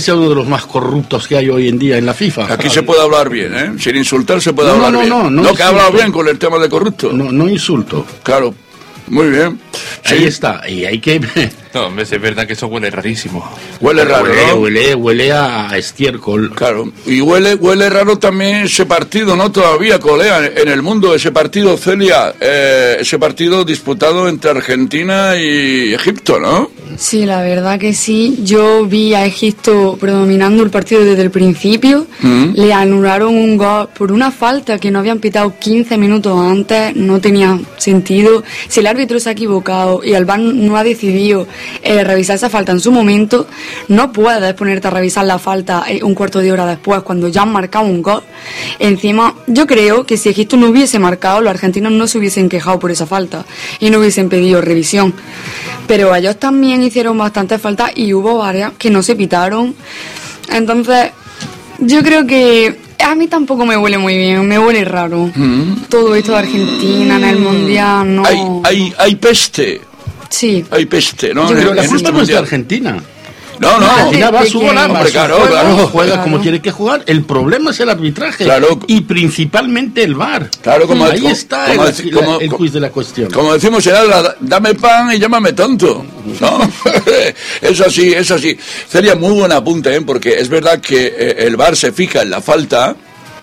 sea uno de los más corruptos que hay hoy en día en la FIFA. Aquí se puede hablar bien, ¿eh? Sin insultar se puede hablar bien. No que ha hablado bien con el tema de corrupto. No insulto. Claro, muy bien. Sí. Ahí está, y hay que... No, hombre, es verdad que eso huele rarísimo. Huele raro, ¿no? Huele a estiércol. Claro, y huele raro también ese partido, ¿no? Todavía colea en el mundo ese partido, Celia, ese partido disputado entre Argentina y Egipto, ¿no? Sí, la verdad que sí. Yo vi a Egipto predominando el partido desde el principio. Le anularon un gol por una falta que no habían pitado 15 minutos antes. No tenía sentido. Si el árbitro se ha equivocado y el VAR no ha decidido revisar esa falta en su momento, no puedes ponerte a revisar la falta un cuarto de hora después cuando ya han marcado un gol. Encima, yo creo que si Egipto no hubiese marcado, los argentinos no se hubiesen quejado por esa falta y no hubiesen pedido revisión. Pero ellos también hicieron bastantes faltas y hubo varias que no se pitaron. Entonces, yo creo que a mí tampoco me huele muy bien, me huele raro. Todo esto de Argentina en el Mundial, no... Hay peste. Sí. Hay peste, ¿no? Pero la culpa no es de Argentina. No. Argentina va a su bola, claro. Juega como tiene que jugar. El problema es el arbitraje. Claro. Y principalmente el VAR. Claro, ahí está el quiz de la cuestión. Como decimos en Alba, dame pan y llámame tonto, ¿no? Es así. Sería muy buen apunte, ¿eh? Porque es verdad que el VAR se fija en la falta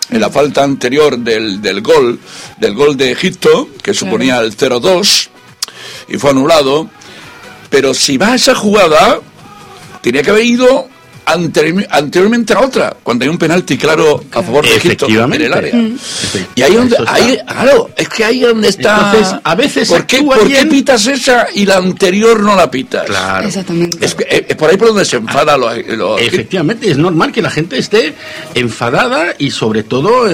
anterior del gol de Egipto, que suponía el 0-2, y fue anulado. Pero si va a esa jugada, tenía que haber ido anteriormente a otra, cuando hay un penalti claro a favor de Egipto en el área. Y ahí claro, es que ahí donde está. Entonces, a veces ¿por qué pitas esa y la anterior no la pitas? Claro. Exactamente. Es por ahí por donde se enfada los Efectivamente, es normal que la gente esté enfadada y sobre todo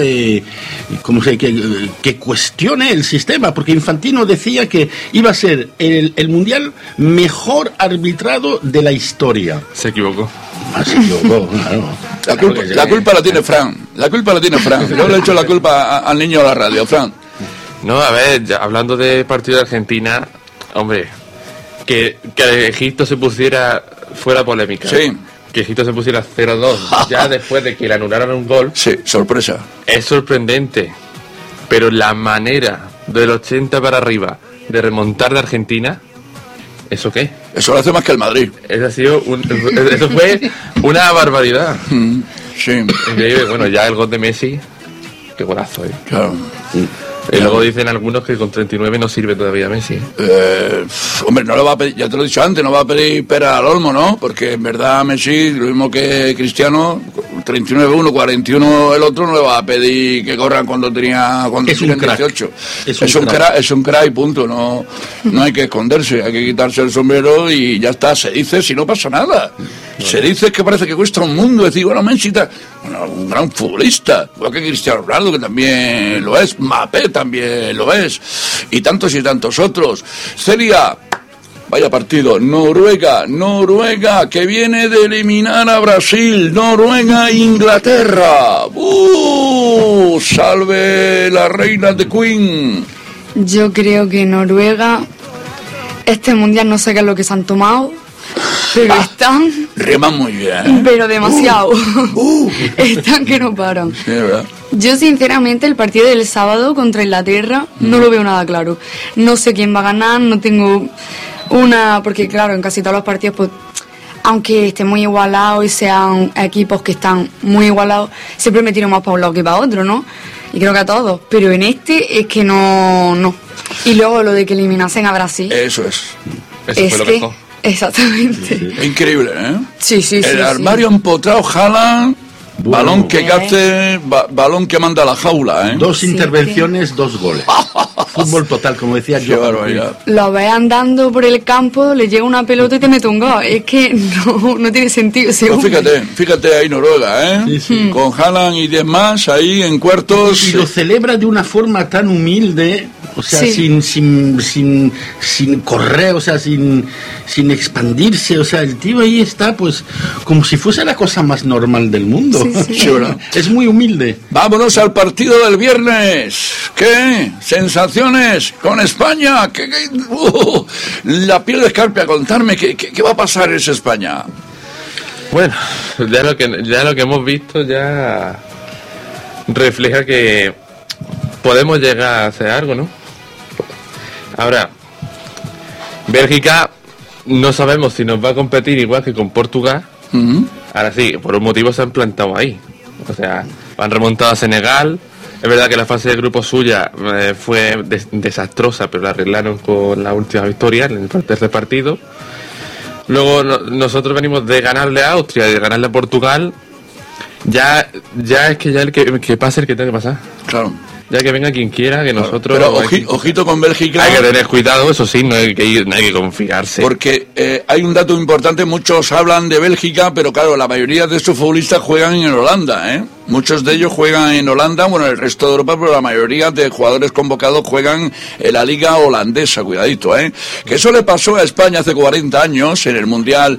que cuestione el sistema, porque Infantino decía que iba a ser el mundial mejor arbitrado de la historia. Se equivocó. Se equivocó, claro. La culpa la tiene Fran. Yo le he hecho la culpa al niño de la radio, Fran. No, a ver, ya, hablando de partido de Argentina, hombre, que Egipto se pusiera fuera polémica. Sí. Que Egipto se pusiera 0-2 ya después de que le anularan un gol. Sí, sorpresa. Es sorprendente, pero la manera del 80 para arriba de remontar de Argentina, ¿eso qué? Eso lo hace más que el Madrid. Eso fue una barbaridad. Sí. Increíble. Bueno, ya el gol de Messi, qué golazo, Claro. Y luego dicen algunos que con 39 no sirve todavía Messi. Hombre, no le va a pedir, ya te lo he dicho antes, no va a pedir pera al olmo, ¿no? Porque en verdad Messi, lo mismo que Cristiano, 39 uno, 41 el otro, no le va a pedir que corran cuando tienen 18. Es un crack y punto, no hay que esconderse, hay que quitarse el sombrero y ya está, se dice si no pasa nada. Se dice que parece que cuesta un mundo decir, bueno, Messi está un gran futbolista, igual que Cristiano Ronaldo, que también lo es, Mbappé también lo es, y tantos otros. Celia, vaya partido, Noruega, que viene de eliminar a Brasil, Inglaterra, salve la reina de Queen. Yo creo que Noruega, este mundial no sé qué es lo que se han tomado, pero están... Reman muy bien. Pero demasiado. Están que no paran. Sí, ¿verdad? Yo sinceramente el partido del sábado contra Inglaterra no lo veo nada claro. No sé quién va a ganar, no tengo una... Porque claro, en casi todos los partidos, pues, aunque esté muy igualado y sean equipos que están muy igualados, siempre me tiro más para un lado que para otro, ¿no? Y creo que a todos. Pero en este es que no. Y luego lo de que eliminasen a Brasil. Eso es. Eso fue lo mejor. Exactamente. Sí. Increíble, ¿eh? Sí. El armario empotrado, Haaland, balón que hace, balón que manda a la jaula, ¿eh? 2 intervenciones, 2 goles. Fútbol total, como decía yo. Lo ves andando por el campo, le llega una pelota y te mete un gol. Es que no tiene sentido. No, fíjate ahí Noruega, ¿eh? Sí. Con Haaland y demás ahí en cuartos. Y lo celebra de una forma tan humilde, o sea, sin correr, o sea, sin expandirse, o sea, el tío ahí está, pues, como si fuese la cosa más normal del mundo. Sí, ¿verdad? Es muy humilde. Vámonos al partido del viernes. ¿Qué? ¿Sensaciones con España? La piel de escarpia, contarme, ¿qué va a pasar en esa España? Bueno, ya lo que hemos visto ya refleja que podemos llegar a hacer algo, ¿no? Ahora, Bélgica no sabemos si nos va a competir igual que con Portugal. Ahora sí, por un motivo se han plantado ahí. O sea, han remontado a Senegal. Es verdad que la fase de grupo suya fue desastrosa, pero la arreglaron con la última victoria en el tercer partido. Luego nosotros venimos de ganarle a Austria y de ganarle a Portugal. Ya es que ya el que pase el que tenga que pasar. Claro. Ya que venga quien quiera, que nosotros... Pero ojito con Bélgica. Hay que tener cuidado, eso sí, no hay que confiarse. Porque hay un dato importante, muchos hablan de Bélgica, pero claro, la mayoría de estos futbolistas juegan en Holanda, ¿eh? Muchos de ellos juegan en Holanda, bueno, en el resto de Europa, pero la mayoría de jugadores convocados juegan en la liga holandesa, cuidadito, ¿eh? Que eso le pasó a España hace 40 años, en el Mundial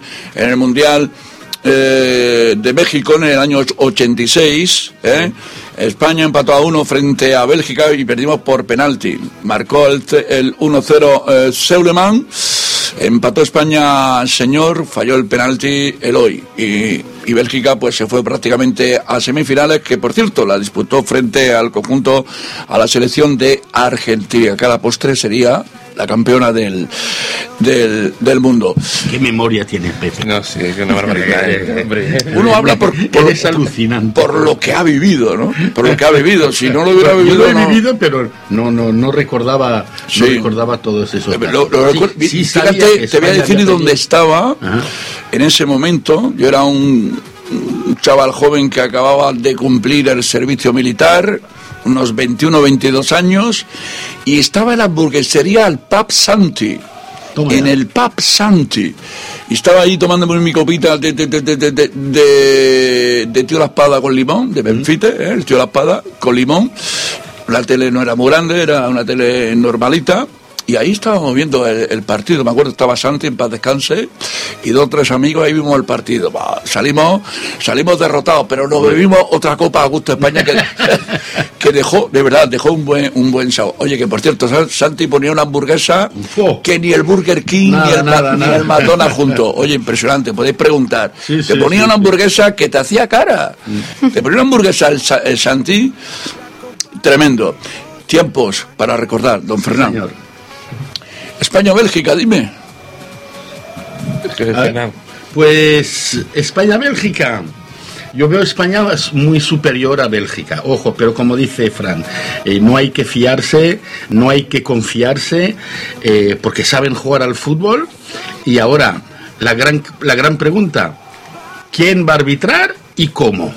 de México en el año 86, ¿eh? España empató a 1 frente a Bélgica y perdimos por penalti. Marcó el 1-0 Seuleman, empató España señor, falló el penalti Eloy y Bélgica pues se fue prácticamente a semifinales, que por cierto la disputó frente al conjunto, a la selección de Argentina, que a la postre sería la campeona del mundo. ¿Qué memoria tiene Pepe? No, sí, es una barbaridad, hombre. Uno habla por es alucinante. Por lo que ha vivido, ¿no? Por lo que ha vivido. Si no lo hubiera Yo vivido, lo he vivido, pero no recordaba, Sí. no recordaba todos esos datos. Fíjate, te voy a decir dónde estaba. Ajá. En ese momento. Yo era un chaval joven que acababa de cumplir el servicio militar, unos 21 o 22 años, y estaba en la hamburguesería al Pub Santi. Toma En ya. el Pub Santi. Y estaba ahí tomándome mi copita de tío La Espada con limón, de Benfite, el tío La Espada con limón. La tele no era muy grande, era una tele normalita. Y ahí estábamos viendo el partido. Me acuerdo, estaba Santi, en paz descanse, y 2 o 3 amigos, ahí vimos el partido. Salimos derrotados, pero nos bebimos otra copa a gusto de España que dejó, de verdad, dejó un buen sabor. Oye, que por cierto, Santi ponía una hamburguesa que ni el Burger King ni el McDonald's junto. Oye, impresionante, podéis preguntar. Te ponía una hamburguesa que te hacía cara. Te ponía una hamburguesa el Santi, tremendo. Tiempos para recordar, don Fernando. Señor. España-Bélgica, dime. Pues España-Bélgica. Yo veo España muy superior a Bélgica. Ojo, pero como dice Fran, no hay que fiarse, no hay que confiarse, porque saben jugar al fútbol. Y ahora, la gran pregunta, ¿quién va a arbitrar y cómo?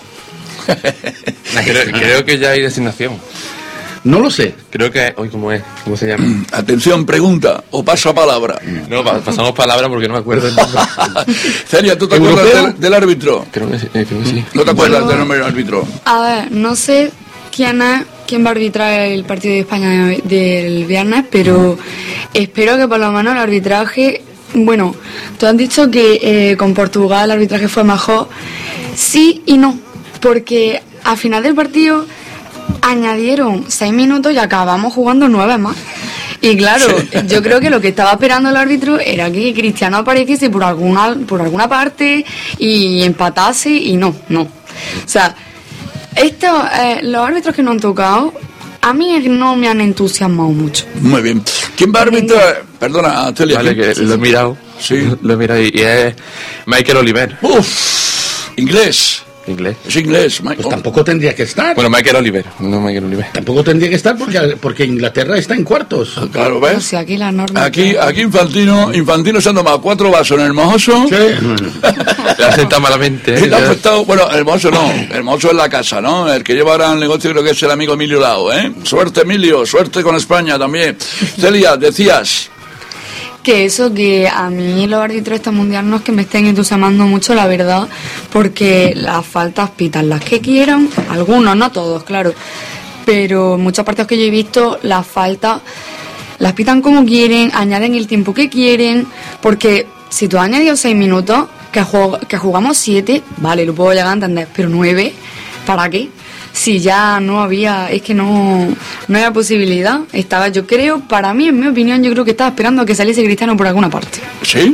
Creo que ya hay designación. No lo sé. Creo que... Hoy, ¿cómo es? ¿Cómo se llama? Atención, pregunta o paso a palabra. No, pasamos palabra porque no me acuerdo el nombre. Celia, ¿tú te acuerdas del árbitro? Creo que sí. ¿No te acuerdas del nombre del árbitro? A ver, no sé quién va a arbitrar el partido de España del viernes, pero espero que por lo menos el arbitraje... Bueno, tú has dicho que con Portugal el arbitraje fue mejor. Sí y no, porque al final del partido añadieron 6 minutos y acabamos jugando 9 más. Y claro, yo creo que lo que estaba esperando el árbitro era que Cristiano apareciese por alguna parte y empatase, y no. O sea, los árbitros que no han tocado, a mí no me han entusiasmado mucho. Muy bien. ¿Quién va a arbitrar? Perdona, Celia. Vale, que lo he mirado. Sí. Lo he mirado y es Michael Oliver. Inglés. Inglés. Es inglés. Pues tampoco tendría que estar. Bueno, Michael Oliver, no Michael Oliver. Tampoco tendría que estar porque Inglaterra está en cuartos. Claro, O ¿ves? sea, aquí la norma... Aquí Infantino se han tomado 4 vasos en el mojoso. Le ha sentado malamente. Y le ha afectado, bueno, el mozo no, el mozo es la casa, ¿no? El que lleva ahora el negocio creo que es el amigo Emilio Lao, ¿eh? Suerte, Emilio, suerte con España también. Celia, decías... Que a mí los árbitros de este mundial no es que me estén entusiasmando mucho, la verdad, porque las faltas pitan las que quieran, algunos, no todos, claro, pero en muchas partes que yo he visto, las faltas las pitan como quieren, añaden el tiempo que quieren, porque si tú has añadido 6 minutos, que jugamos 7, vale, lo puedo llegar a entender, pero 9, ¿para qué? Si ya no había, es que no había posibilidad. Estaba, yo creo, para mí, en mi opinión, yo creo que estaba esperando a que saliese Cristiano por alguna parte. ¿Sí?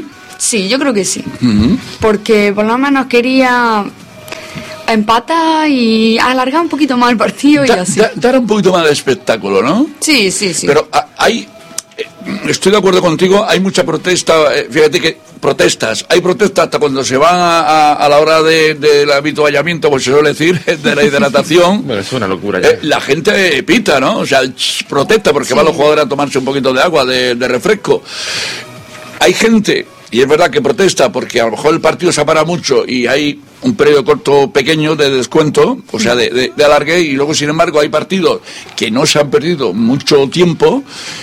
Sí, yo creo que sí. Porque por lo menos quería empatar y alargar un poquito más el partido y así. Dar un poquito más de espectáculo, ¿no? Sí. Pero estoy de acuerdo contigo, hay mucha protesta, fíjate que hay protestas hasta cuando se van a la hora del habituallamiento, pues se suele decir, de la hidratación. Bueno, es una locura ya. La gente pita, ¿no? O sea, protesta porque van los jugadores a tomarse un poquito de agua, de refresco. Hay gente, y es verdad que protesta porque a lo mejor el partido se para mucho y hay un periodo corto pequeño de descuento, o sea, de alargue, y luego, sin embargo, hay partidos que no se han perdido mucho tiempo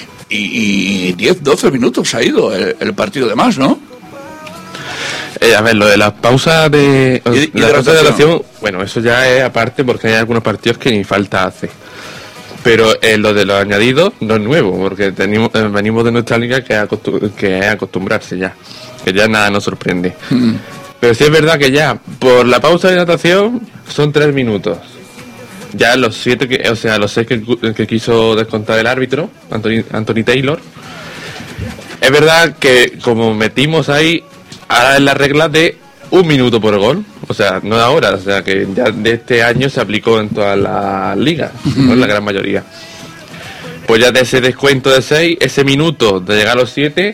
y 10, 12 minutos ha ido el partido de más, ¿no? A ver, lo de las pausas de hidratación, bueno, eso ya es aparte porque hay algunos partidos que ni falta hace. Pero lo de los añadidos no es nuevo, porque venimos de nuestra liga que es acostumbrarse ya, que ya nada nos sorprende. Pero sí es verdad que ya, por la pausa de hidratación, son 3 minutos. Ya los 6 que quiso descontar el árbitro, Anthony Taylor. Es verdad que como metimos ahí, ahora es la regla de 1 minuto por gol, o sea, no de ahora, o sea, que ya de este año se aplicó en todas las ligas, ¿no? En la gran mayoría. Pues ya de ese descuento de 6, ese minuto de llegar a los 7,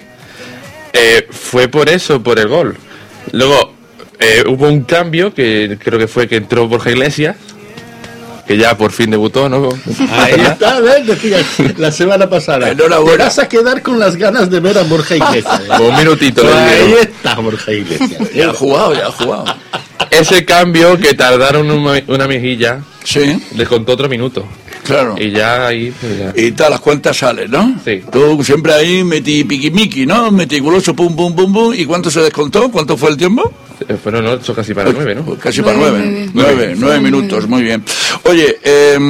fue por eso, por el gol. Luego, hubo un cambio, que creo que fue que entró Borja Iglesias, que ya por fin debutó, ¿no? Ahí está, ¿ves? Decía la semana pasada. Enhorabuena. Te vas a quedar con las ganas de ver a Borja Iglesias. Un minutito. Ahí está Borja Iglesias. Ya ha jugado. Ese cambio que tardaron una mejilla, Sí. les contó otro minuto. Claro. Y ya ahí, pues ya. Y tal, las cuentas salen, ¿no? Sí. Tú siempre ahí piquimiqui, ¿no? Meticuloso, pum. ¿Y cuánto se descontó? ¿Cuánto fue el tiempo? Fueron 8, casi para 9, ¿no? Pues casi para 9. 9 minutos, 9. muy bien. Oye,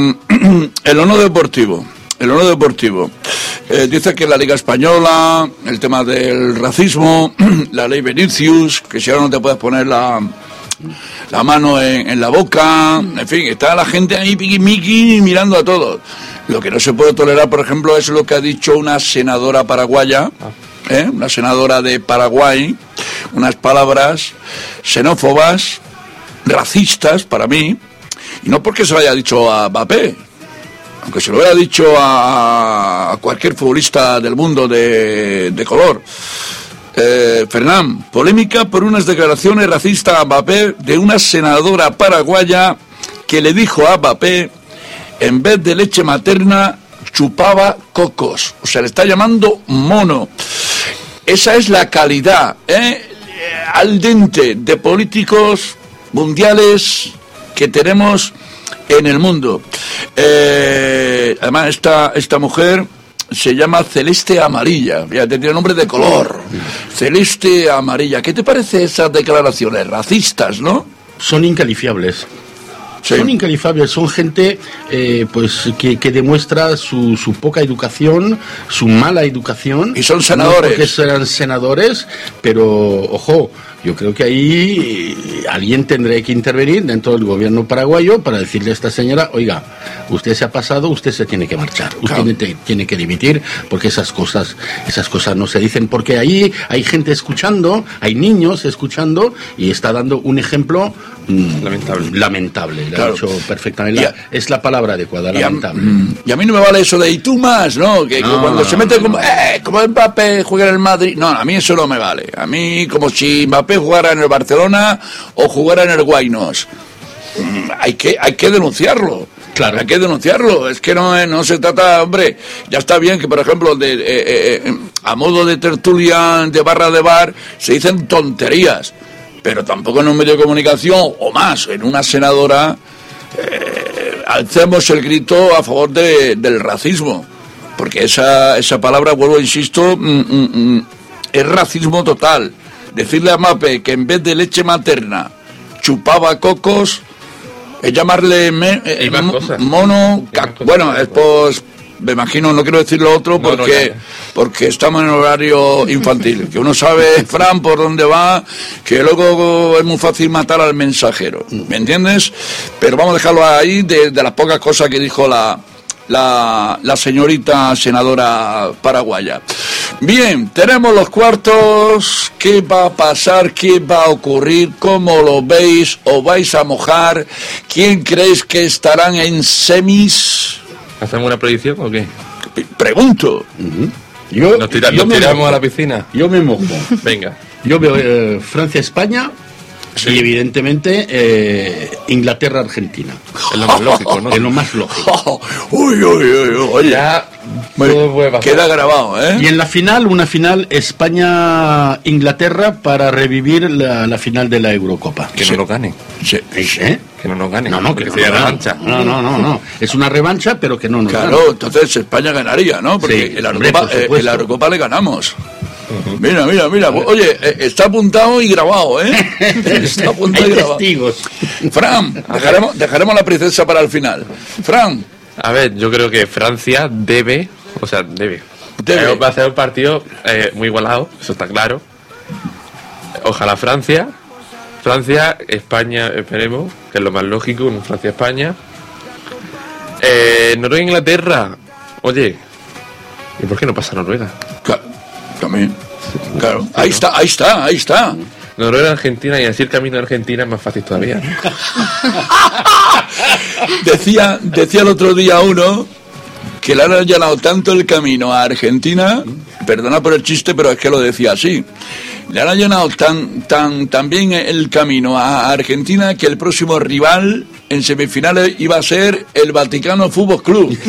el Ono Deportivo. Dice que en la Liga Española, el tema del racismo, la ley Vinicius, que si ahora no te puedes poner la mano en la boca, en fin, está la gente ahí piquimiqui mirando a todos. Lo que no se puede tolerar, por ejemplo, es lo que ha dicho una senadora paraguaya, una senadora de Paraguay, unas palabras xenófobas, racistas para mí, y no porque se lo haya dicho a Mbappé, aunque se lo haya dicho a cualquier futbolista del mundo de color. Fernán, polémica por unas declaraciones racistas a Mbappé de una senadora paraguaya que le dijo a Mbappé, en vez de leche materna, chupaba cocos. O sea, le está llamando mono. Esa es la calidad, al dente de políticos mundiales que tenemos en el mundo. Además, esta mujer se llama Celeste Amarilla, fíjate, tiene nombre de color. Celeste Amarilla. ¿Qué te parece esas declaraciones racistas, no? Son incalifiables. Sí. Son incalifiables, son gente pues que demuestra su poca educación, su mala educación. Y son senadores. No porque serán senadores, pero ojo, yo creo que ahí alguien tendrá que intervenir dentro del gobierno paraguayo para decirle a esta señora, oiga, usted se ha pasado, usted se tiene que marchar, usted tiene que dimitir, porque esas cosas no se dicen, porque ahí hay gente escuchando, hay niños escuchando, y está dando un ejemplo lamentable. Lo ha dicho perfectamente, es la palabra adecuada, lamentable. Y a mí no me vale eso de y tú más, ¿no? Que cuando se mete como Mbappé juega en el Madrid, no, a mí eso no me vale. A mí como si Mbappé jugara en el Barcelona o jugara en el Guaynos. Hay que denunciarlo. Claro, hay que denunciarlo. Es que no se trata, hombre, ya está bien que, por ejemplo, a modo de tertulia, de barra de bar, se dicen tonterías, pero tampoco en un medio de comunicación, o más, en una senadora, alcemos el grito a favor del racismo, porque esa palabra, vuelvo, insisto, es racismo total. Decirle a Mbappé que en vez de leche materna chupaba cocos, es llamarle mono. Bueno, pues me imagino, no quiero decir lo otro porque estamos en horario infantil, que uno sabe, Fran, por dónde va, que luego es muy fácil matar al mensajero, ¿me entiendes? Pero vamos a dejarlo ahí de las pocas cosas que dijo la la señorita senadora paraguaya. Bien, tenemos los cuartos. ¿Qué va a pasar? ¿Qué va a ocurrir? ¿Cómo lo veis? ¿Os vais a mojar? ¿Quién creéis que estarán en semis? ¿Hacemos una predicción o qué? Pregunto. ¿Nos tiramos a la piscina? Yo me mojo. Venga. Yo veo Francia-España y evidentemente Inglaterra-Argentina. Es lo más lógico, ¿no? Es lo más lógico. Uy, oye. Ya todo puede pasar. Queda grabado, ¿eh? Y en la final, una final España-Inglaterra para revivir la final de la Eurocopa. Que no nos gane. Sí. ¿Eh? Que no nos gane. No, que que no sea nos revancha. gane. No. Es una revancha, pero que no nos gane. Claro, entonces España ganaría, ¿no? Porque Sí, en la hombre, Eurocopa, por supuesto. en la Eurocopa le ganamos. Mira. Oye, está apuntado y grabado, ¿eh? Está apuntado Hay y grabado. testigos. Fran, dejaremos la princesa para el final. Fran. A ver, yo creo que Francia debe. Va a ser un partido muy igualado, eso está claro. Ojalá Francia, España, esperemos, que es lo más lógico, Francia-España. Noruega-Inglaterra. Oye, ¿y por qué no pasa Noruega? También. Claro, ahí está. Noruega-Argentina, y así el camino de Argentina es más fácil todavía. Decía el otro día uno que le han allanado tanto el camino a Argentina, perdona por el chiste, pero es que lo decía así. Le han allanado tan bien el camino a Argentina que el próximo rival en semifinales iba a ser el Vaticano Fútbol Club.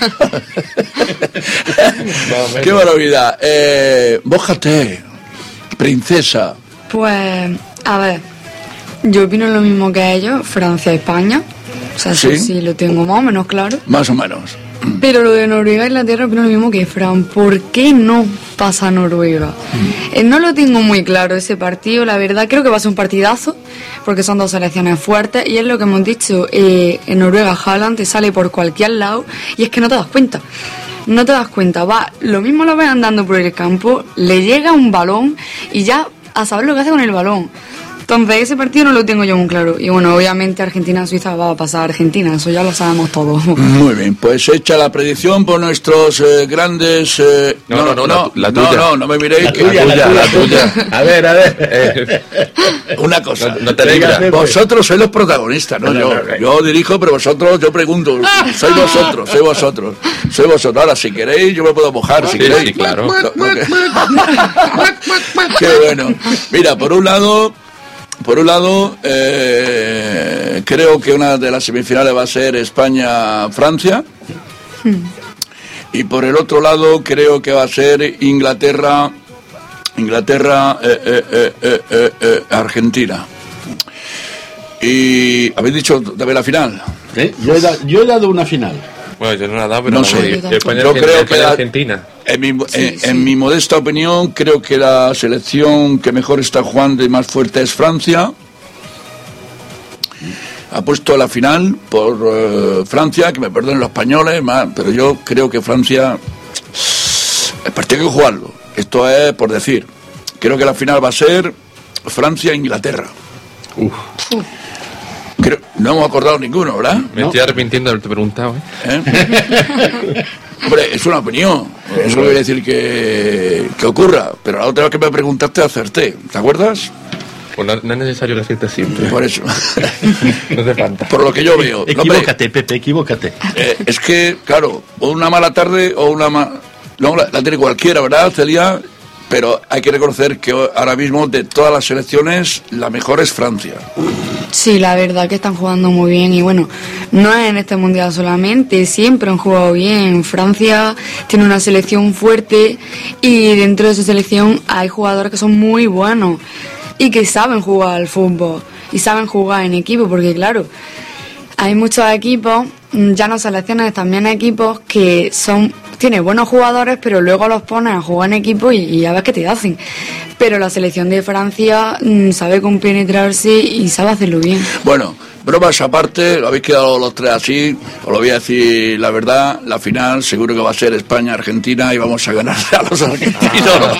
¡Qué barbaridad! Bójate, princesa. Pues, a ver, yo opino lo mismo que ellos, Francia-España. O sea, ¿Sí? eso sí lo tengo más o menos claro. Más o menos. Pero lo de Noruega e Inglaterra opino lo mismo que Fran. ¿Por qué no pasa Noruega? No lo tengo muy claro ese partido, la verdad. Creo que va a ser un partidazo, porque son dos selecciones fuertes. Y es lo que hemos dicho, en Noruega Haaland te sale por cualquier lado y es que no te das cuenta. No te das cuenta, lo mismo lo ves andando por el campo, le llega un balón y ya a saber lo que hace con el balón. Entonces ese partido no lo tengo yo muy claro. Y bueno, obviamente Argentina-Suiza va a pasar a Argentina, eso ya lo sabemos todos. Muy bien, pues hecha la predicción por nuestros grandes... la tuya. No me miréis. La tuya. A ver. Una cosa. No te libras. Vosotros sois los protagonistas, ¿no? Yo dirijo, pero yo pregunto. Sois vosotros. Ahora, si queréis, yo me puedo mojar, si queréis. Sí, claro. Qué bueno. Mira, por un lado, creo que una de las semifinales va a ser España-Francia. Y por el otro lado, creo que va a ser Argentina. Y habéis dicho también la final. Yo he dado una final. Bueno, yo no la he dado, pero No sé. España, Creo que Argentina. En mi modesta opinión, creo que la selección que mejor está jugando y más fuerte es Francia. Ha puesto la final por Francia, que me perdonen los españoles, pero yo creo que Francia, el partido hay que jugarlo. Esto es por decir. Creo que la final va a ser Francia-Inglaterra. No hemos acordado ninguno, ¿verdad? Me estoy arrepintiendo de haberte preguntado, Hombre, es una opinión. Eso no quiere decir que ocurra. Pero la otra vez que me preguntaste acerté. ¿Te acuerdas? Pues no es necesario decirte siempre. Por eso. No te falta. Por lo que yo veo. Equivócate, Pepe, equivócate. Es que, claro, o una mala tarde o una no, la tiene cualquiera, ¿verdad, Celia? Pero hay que reconocer que ahora mismo de todas las selecciones la mejor es Francia. Sí, la verdad que están jugando muy bien y bueno, no es en este mundial solamente, siempre han jugado bien. Francia tiene una selección fuerte y dentro de su selección hay jugadores que son muy buenos y que saben jugar al fútbol y saben jugar en equipo, porque claro, hay muchos equipos, ya no selecciones, también equipos que tienen buenos jugadores, pero luego los pones a jugar en equipo y ya ves que te hacen. Pero la selección de Francia sabe compenetrarse y sabe hacerlo bien. Bueno, bromas aparte, lo habéis quedado los tres así, os lo voy a decir la verdad, la final seguro que va a ser España-Argentina y vamos a ganar a los argentinos.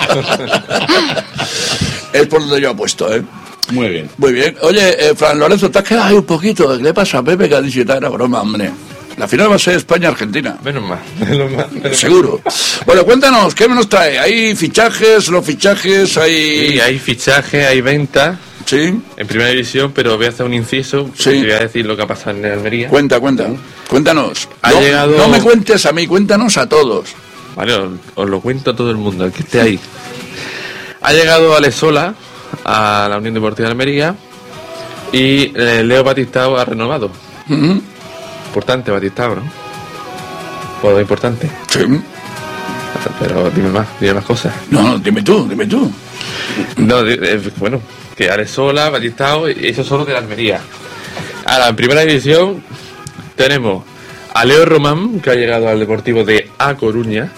Es por donde yo apuesto, ¿eh? Muy bien. Muy bien. Oye, Fran Lorenzo, te has quedado ahí un poquito. ¿Qué le pasa a Pepe que ha dicho era broma, hombre? La final va a ser España-Argentina. Menos mal. Seguro. Bueno, cuéntanos, ¿qué nos trae? ¿Hay fichajes, los fichajes, hay...? Sí, hay fichaje, hay venta. Sí. En primera división, pero voy a hacer un inciso. Sí. Y voy a decir lo que ha pasado en Almería. Cuéntanos. Ha llegado... No me cuentes a mí, cuéntanos a todos. Vale, os lo cuento a todo el mundo, el que esté ahí. Ha llegado Alex Sola a la Unión Deportiva de Almería y Leo Batistao ha renovado. Uh-huh. Importante Batistao, ¿no? Jugador importante. Sí. Pero dime más cosas. No, dime tú. No, bueno, que Alex Sola, Batistao, eso solo de la Almería. Ahora, en primera división tenemos a Leo Román, que ha llegado al Deportivo de A Coruña,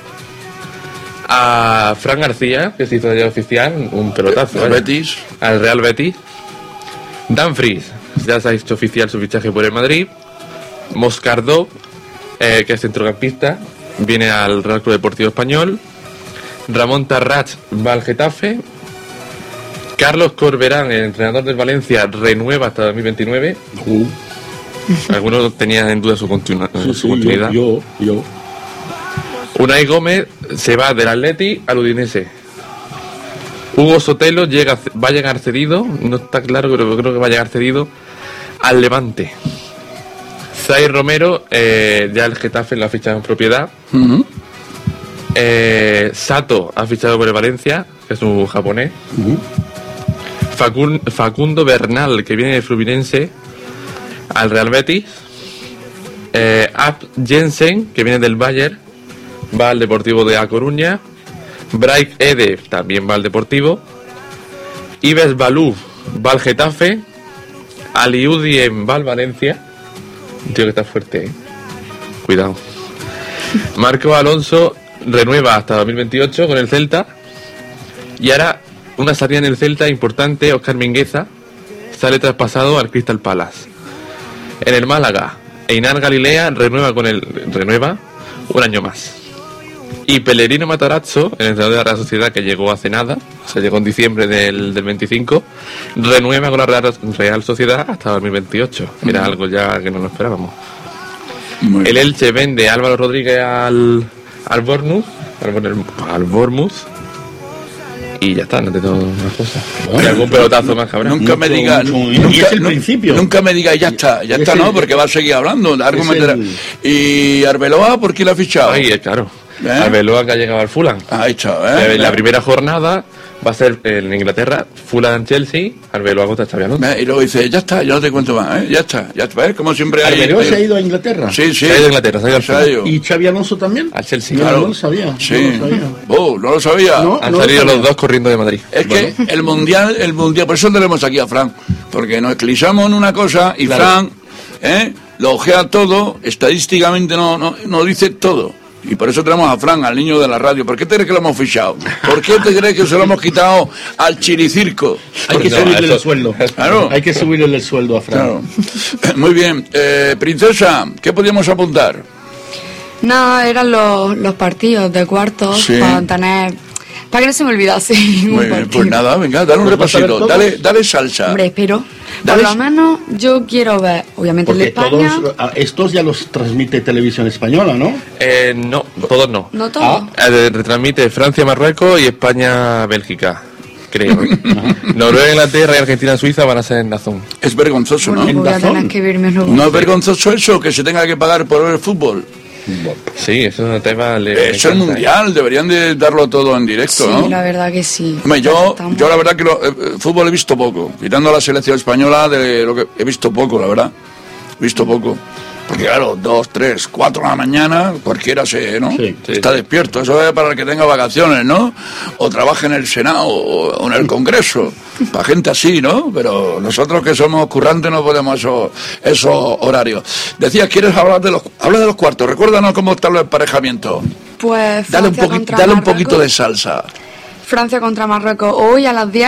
a Fran García, que se hizo ya oficial, un pelotazo, Betis. al Real Betis. Dan Fries, ya se ha hecho oficial su fichaje por el Madrid. Moscardó, que es centrocampista, viene al Real Club Deportivo Español. Ramón Tarrach va al Getafe. Carlos Corberán, el entrenador del Valencia, renueva hasta 2029. Algunos tenían en duda su continuidad. Yo. Unai Gómez se va del Atleti al Udinese. Hugo Sotelo va a llegar cedido, no está claro, pero creo que va a llegar cedido al Levante. Zaire Romero, ya el Getafe lo ha fichado en propiedad. Uh-huh. Sato ha fichado por el Valencia, que es un japonés. Uh-huh. Facundo Bernal, que viene de Fluminense, al Real Betis. Ab Jensen, que viene del Bayern, va al Deportivo de A Coruña. Braik Ede también va al Deportivo. Ives Balú va al Getafe. Aliudien va al Valencia. Un tío que está fuerte, ¿eh? Cuidado. Marco Alonso renueva hasta 2028 con el Celta. Y ahora una salida en el Celta importante. Óscar Mingueza sale traspasado al Crystal Palace. En el Málaga, Einar Galilea renueva un año más. Y Pellerino Matarazzo, el entrenador de la Real Sociedad, que llegó hace nada, llegó en diciembre del 25, renueva con la Real Sociedad hasta 2028. Era algo ya que no lo esperábamos. El Elche vende a Álvaro Rodríguez al Bournemouth. Y ya está, no te tengo más cosas. Y algún pelotazo más, cabrón. Nunca me digas, nunca me digas, ya está, no, porque va a seguir hablando. Y Arbeloa, ¿por qué lo ha fichado? Ahí, claro. Arbeloa, que ha llegado al Fulham. Ahí está, La primera jornada va a ser en Inglaterra, Fulham-Chelsea, Arbeloa contra Xabi Alonso. Y luego dice, ya está, yo no te cuento más, ya está, ¿ves? Como siempre hay... ¿Arbeloa se ha ido a Inglaterra? Sí. Se ha ido a Inglaterra, se ha ido al Fulham. ¿Y Xabi Alonso también? Al Chelsea. Claro. No lo sabía. Sí. No lo sabía. Han salido los dos corriendo de Madrid. Es que el mundial, por eso tenemos aquí a Fran, porque nos eclipsamos en una cosa y claro. Fran lo ojea todo, estadísticamente no dice todo. Y por eso tenemos a Fran, al niño de la radio. ¿Por qué te crees que lo hemos fichado? ¿Por qué te crees que se lo hemos quitado al Chiricirco? Hay que subirle el sueldo. Claro. Hay que subirle el sueldo a Fran. Claro. Muy bien. Princesa, ¿qué podíamos apuntar? Nada, eran los partidos de cuartos para que no se me olvidase ningún Muy bien, partido. pues nada, venga, dale un repasito, dale salsa. Hombre, espero. Por lo menos yo quiero ver, obviamente, el de España. Estos ya los transmite Televisión Española, ¿no? No, todos no. No todos. Retransmite Francia-Marruecos y España-Bélgica, creo. Noruega, Inglaterra y Argentina-Suiza van a ser en DAZN. Es vergonzoso, ¿no? Pues voy a tener que verme luego. ¿No es vergonzoso eso, que se tenga que pagar por ver el fútbol? Sí, eso es un tema... Eso es mundial, deberían de darlo todo en directo, ¿no? Sí, la verdad que sí. Hombre, yo la verdad que fútbol he visto poco, quitando la selección española, de lo que he visto poco, la verdad. He visto poco. Porque claro, 2, 3, 4 de la mañana, cualquiera está despierto. Eso es para el que tenga vacaciones, ¿no? O trabaje en el Senado o en el Congreso. Para gente así, ¿no? Pero nosotros que somos currantes no podemos esos horarios. Decías, ¿quieres hablar de los cuartos? Recuérdanos cómo están los emparejamientos. Pues dale un poquito de salsa. Francia contra Marruecos hoy a las 10.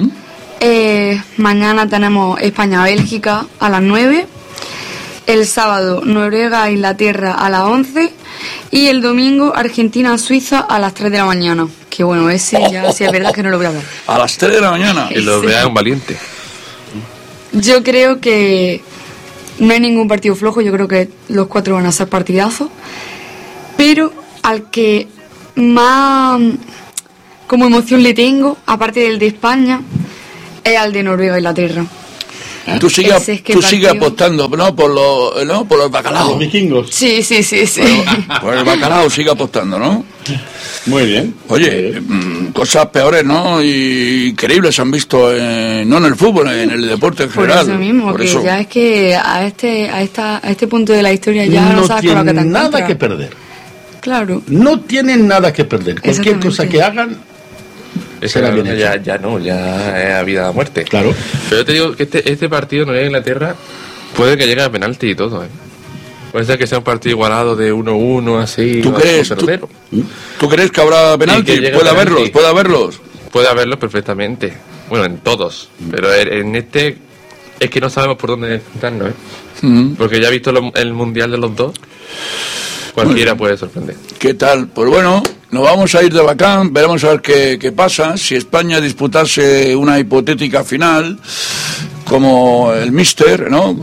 Mañana tenemos España-Bélgica a las 9. El sábado, Noruega-Inglaterra a las 11. Y el domingo, Argentina-Suiza a las 3 de la mañana. Que bueno, ese ya sí es verdad que no lo voy a ver. A las 3 de la mañana. Que lo vea un valiente. Yo creo que no hay ningún partido flojo, yo creo que los 4 van a ser partidazos, pero al que más como emoción le tengo, aparte del de España, es al de Noruega-Inglaterra. Tú sigues apostando, ¿no? Por los bacalaos. Los vikingos. Sí. Por el bacalao sigue apostando, ¿no? Muy bien. Oye, cosas peores, ¿no? Y increíbles se han visto, no en el fútbol, en el deporte en general. Por eso mismo, por que eso. ya es que a este punto de la historia ya no sabes con lo que te tienen nada encuentras. que perder. Claro. No tienen nada que perder. Cualquier cosa que hagan será bien hecha. Ya es a vida o muerte. Claro. Pero yo te digo que este partido Noruega-Inglaterra puede que llegue a penalti y todo, ¿eh? Puede ser que sea un partido igualado de 1-1, así. ¿Tú crees? 0-0. ¿Tú crees que habrá penalti? Y que Puede penalti. haberlos. Puede haberlo perfectamente. Bueno, en todos. Pero en este es que no sabemos por dónde enfrentarnos, ¿eh? Porque ya he visto el mundial de los dos. Cualquiera puede sorprender. ¿Qué tal? Pues bueno, nos vamos a ir de bacán, veremos a ver qué pasa. Si España disputase una hipotética final, como el míster, ¿no?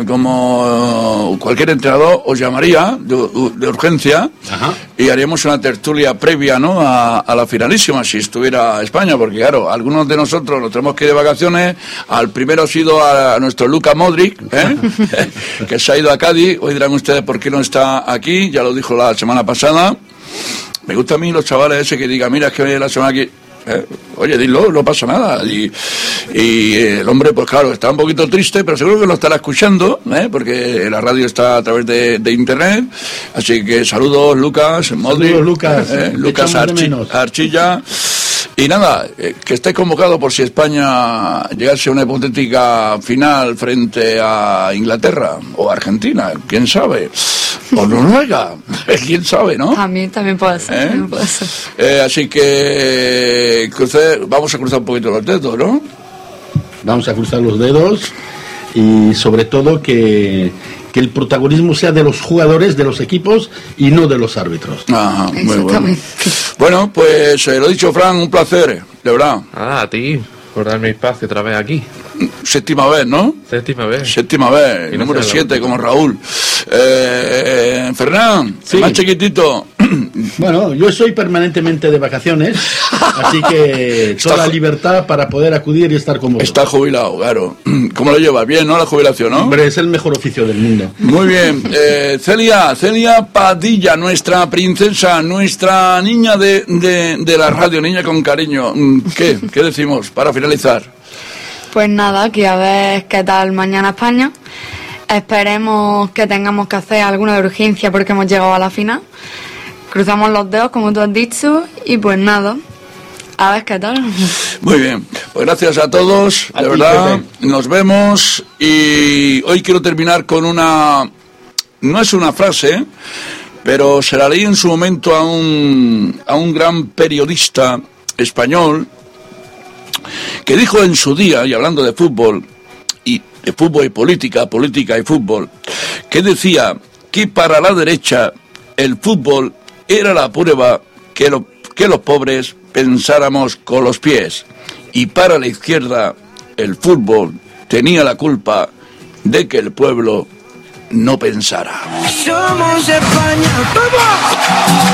Como cualquier entrenador, os llamaría de urgencia. Ajá. Y haríamos una tertulia previa, ¿no? A la finalísima, si estuviera España, porque claro, algunos de nosotros nos tenemos que ir de vacaciones. Al primero ha sido a nuestro Luka Modric, que se ha ido a Cádiz. Hoy dirán ustedes por qué no está aquí, ya lo dijo la semana pasada. Me gusta a mí los chavales ese que digan, mira, es que la semana aquí... Oye, dilo, no pasa nada. Y el hombre, pues claro, está un poquito triste, pero seguro que lo estará escuchando, porque la radio está a través de internet. Así que saludos, Lucas, Modric, Lucas Archilla. Y nada, que esté convocado por si España llegase a una hipotética final frente a Inglaterra o Argentina, quién sabe. O Noruega, quién sabe, ¿no? También puede ser. También puede ser. Así que vamos a cruzar un poquito los dedos, ¿no? Vamos a cruzar los dedos y sobre todo que el protagonismo sea de los jugadores, de los equipos y no de los árbitros. Ajá, muy bueno. Bueno, pues lo dicho, Fran, un placer, de verdad. A ti, por darme espacio otra vez aquí. Séptima vez, ¿no? Séptima vez, y número 7, como Raúl. Fernán, sí. Más chiquitito. Bueno, yo soy permanentemente de vacaciones, así que toda la libertad para poder acudir y estar con vosotros. Está jubilado, claro. ¿Cómo lo llevas? Bien, ¿no? La jubilación, ¿no? Hombre, es el mejor oficio del mundo. Muy bien. Celia Padilla, nuestra princesa, nuestra niña de la radio, niña con cariño. ¿Qué decimos para finalizar? Pues nada, que a ver qué tal mañana España. Esperemos que tengamos que hacer alguna de urgencia porque hemos llegado a la final. Cruzamos los dedos, como tú has dicho, y pues nada, a ver qué tal. Muy bien, pues gracias a todos, de verdad, nos vemos. Y hoy quiero terminar con no es una frase, pero se la leí en su momento a un gran periodista español, que dijo en su día, y hablando de fútbol y política y fútbol, que decía que para la derecha el fútbol era la prueba que los pobres pensáramos con los pies, y para la izquierda el fútbol tenía la culpa de que el pueblo no pensara. Somos España, ¡vamos!